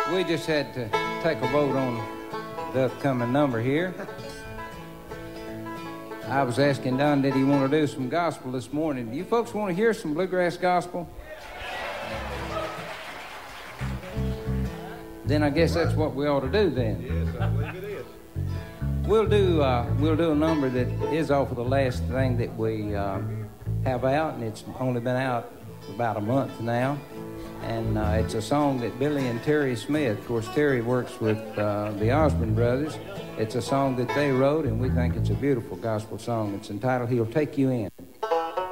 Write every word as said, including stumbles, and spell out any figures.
We just had to take a vote on the upcoming number here. I was asking Don, did he want to do some gospel this morning? Do you folks want to hear some bluegrass gospel? Then I guess that's what we ought to do then. Yes, I believe it is. We'll do, uh, we'll do a number that is off of the last thing that we uh, have out, and it's only been out for about a month now. And uh, it's a song that Billy and Terry Smith, of course, Terry works with uh, the Osborne Brothers. It's a song that they wrote, and we think it's a beautiful gospel song. It's entitled, He'll Take You In.